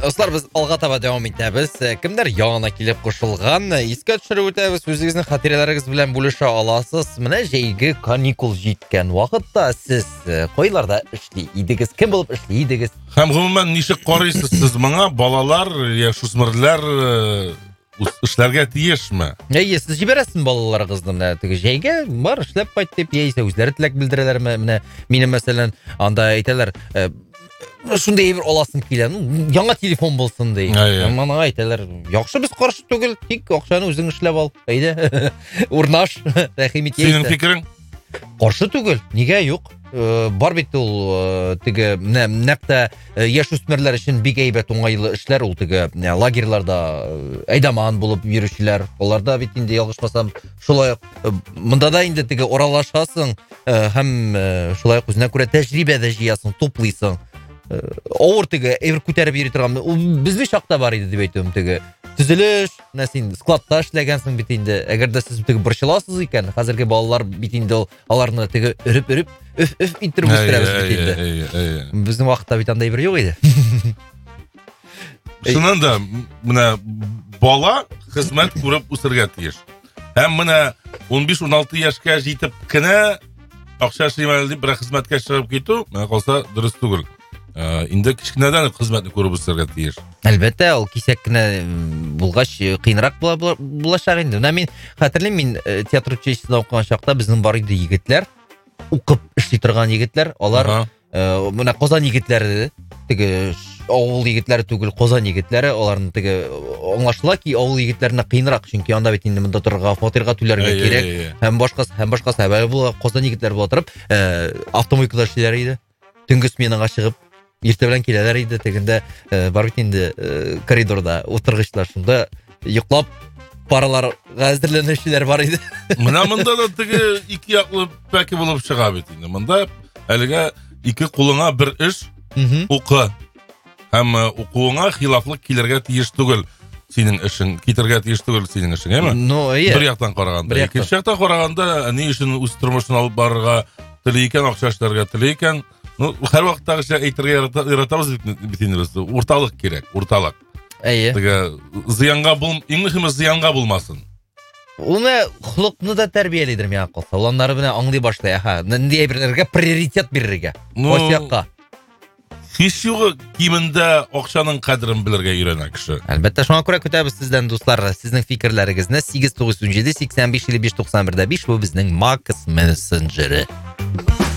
Достар, біз алға таба давам етеміз. Кімдер яғына келіп қосылған, еске түсіріп өтеміз, өзіңіздің хатираларыңыз білән бөліше аласыз. Міне жейгі каникул жеткен уақытта сіз қойларда ішлей едіңіз. Кім болып ішлей едіңіз? Һәм ғымымен нешік қарайсыз сіз мыңа балалар, яшүсмірлер ішлерге тиеш ме? Сіз жібересін балаларыңызды міне тігі жейге бар ішлеп қайт деп, ейсе өздері тілек білдірелер ме? Міне мені мәселен анда айталар, шундай бір оласын келен, жаңа телефон болсын дей. Мана айталар, яқшы біз қаршы түгіл, тек ақшаны өзің ішлеп ал. Әйді, урнаш, рахимет ейсі. Сенің пікірің? Қаршы түгіл, неге жоқ? Бар бетті ол тігі нәпті яшүсмірлер үшін бек әйбәт оңайлы ішлер, ол тігі лагерларда айдаман болып үйірушілер, оларда бетінде ялғышмасам, шолай мұнда да енді тігі оралашасың, һәм шолай өзіне көре тәжірибеде жиясың, топлайсың. Ауыр тігі әйбір көтеріп ері тұрған, бізде шақта бар еді деп айтуым тігі. Түзіліш, сен складта ішлегенсің бетінде, әгерде сіз тігі бұршыласыз екен, қазіргі балалар бетінде оларны тігі үріп-үріп, үф интеріп өстірәбіз бетінде. Біздің уақытта бетінде бір жоқ еді. Шынан да, мына бала қызмет көріп өсірге тиеш. Әм мына 15-16 яшқа жетіп кіні ақша шимайлы деп бір қызметке шығып кету, мына қалса дұрыс түгіл. Инде кішкенеден қызметті көріп өсірге тиеш. Әлбәттә, ол кисәккенә булгач кыйнрак булачак инде. Мен хәтерлим, мен театр училищесында укыган чакта безнең бар иде егетләр, укып эшли торган егетләр, алар менә Казан егетләре, теге авыл егетләре түгел, Казан егетләре, аларны теге аңлашыла ки авыл егетләренә кыйнрак, чөнки анда бит инде монда торырга, фатирга түләргә кирәк, һәм башка сәбәбе була. Казан егетләре була торып, автомойкада эшләр иде. Төнге сменага чыгып ерте белән киләләр иде, тегендә бар бит инде коридорда утыргычлар, шунда йоклап параларга әзерләнүчеләр бар иде. Монда да теге ике яклы пәке булып чыга бит инде. Монда әлегә ике кулыңа бер эш укы. Һәм укуыңа хилафлык килергә тиеш түгел синең эшең, китергә тиеш түгел синең эшең, әйме? Бер яктан караганда. Икенче яктан караганда, ни өчен үз тормышын алып барырга теле икән, акча эшләргә теле икән. Һәр вакыттагыча әйтергә яратабыз бит инде без. Урталык кирәк, урталык. Теге зыянга иң мөһиме зыянга булмасын. Уны хулыкны да тәрбияледер миңа калса. Уланнары белән аңлый башлый, нинди әйберләргә приоритет бирергә. Осякка. Һич югы кимендә акчаның кадерен белергә өйрәнә кеше. Әлбәттә, шуңа күрә көтәбез сездән дуслар, сезнең фикерләрегезне 8917 85 55 91 бу безнең Макс мессенджеры.